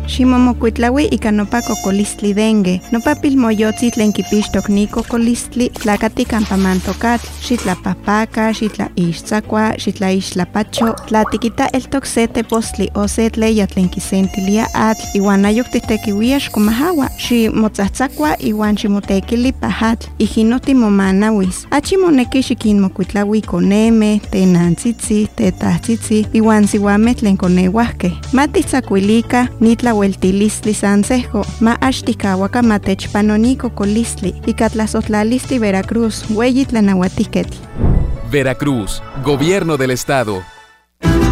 Ximomokuitlaui ika nopa kokolistli dengue. Nopa pilmoyotzi tlen kipixtok ni kokolistli tlakati kampa mantokatl. Xitlapapaka, xitlaixtzakua, xitlaixtlapacho. Tlatikita eltok se tepostli o se tleya tlen kisentilia atl iwan ayok titekiuia xkomahawa. Ximotzatzakua iwan ximotekili pajatl. Ijinoti momanawis. Achi moneki xikinmokuitlaui koneme, tenantzitzi, tetahtzitzi, iwan siwameh tlen koneuahkeh. Matitzakuilika nitlaueltilistli sansejo, ma axtikawaka matechpanoni kokolistli, ika tlasohtlalistli Veracruz, ueyi tlanauatiketl. Veracruz, Gobierno del Estado.